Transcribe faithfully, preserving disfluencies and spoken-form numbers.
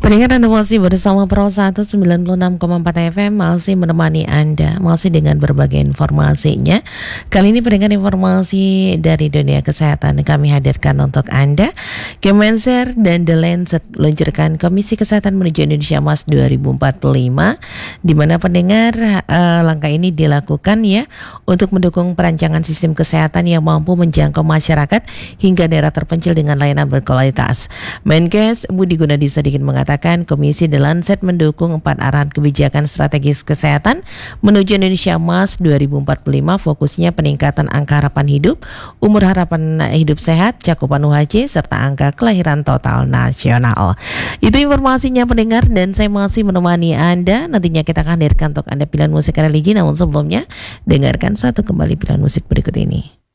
Pendengar Anda masih bersama Pro seratus sembilan puluh enam koma empat F M, masih menemani Anda, masih dengan berbagai informasinya. Kali ini pendengar informasi dari dunia kesehatan kami hadirkan untuk Anda. Kemenser dan The Lancet luncurkan Komisi Kesehatan Menuju Indonesia Emas dua ribu empat puluh lima, di mana pendengar eh, langkah ini dilakukan ya untuk mendukung perancangan sistem kesehatan yang mampu menjangkau masyarakat hingga daerah terpencil dengan layanan berkualitas. Menkes Budi Gunadi Sadikin mengatakan Komisi The Lancet mendukung empat arahan kebijakan strategis kesehatan menuju Indonesia Emas dua ribu empat puluh lima, fokusnya peningkatan angka harapan hidup, umur harapan hidup sehat, cakupan U H C, serta angka kelahiran total nasional. Itu informasinya pendengar, dan saya masih menemani Anda. Nantinya kita akan hadirkan untuk Anda pilihan musik religi, namun sebelumnya dengarkan satu kembali pilihan musik berikut ini.